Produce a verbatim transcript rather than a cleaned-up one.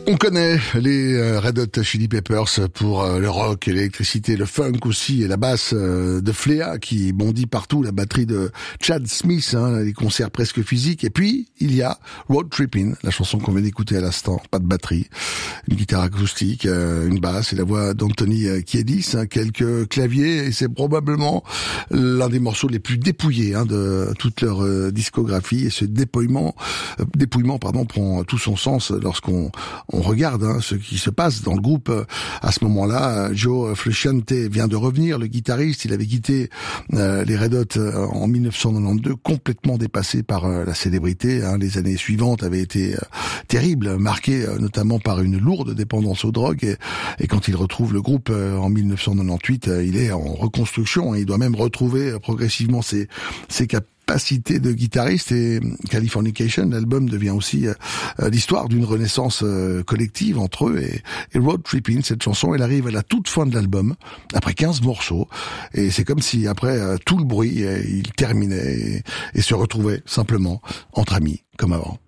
On connaît les Red Hot Chili Peppers pour le rock, l'électricité, le funk aussi, et la basse de Flea qui bondit partout, la batterie de Chad Smith, hein, les concerts presque physiques. Et puis, il y a Road Trippin', la chanson qu'on vient d'écouter à l'instant, pas de batterie, une guitare acoustique, une basse et la voix d'Anthony Kiedis, hein, quelques claviers, et c'est probablement l'un des morceaux les plus dépouillés hein, de toute leur euh, discographie. Et ce dépouillement, euh, dépouillement pardon, prend tout son sens lorsqu'on on regarde hein, ce qui se passe dans le groupe. À ce moment-là, Joe Frusciante vient de revenir, le guitariste. Il avait quitté euh, les Red Hot euh, en dix-neuf cent quatre-vingt-douze, complètement dépassé par euh, la célébrité. Hein. Les années suivantes avaient été euh, terribles, marquées euh, notamment par une lourde dépendance aux drogues. Et, et quand il retrouve le groupe euh, en dix-neuf cent quatre-vingt-dix-huit, euh, il est en reconstruction. Hein. Il doit même retrouver euh, progressivement ses, ses capacités capacité de guitariste, et Californication, l'album devient aussi euh, l'histoire d'une renaissance euh, collective entre eux. Et, et Road Trippin', cette chanson, elle arrive à la toute fin de l'album, après quinze morceaux, et c'est comme si après euh, tout le bruit, euh, il terminait et, et se retrouvait simplement entre amis, comme avant.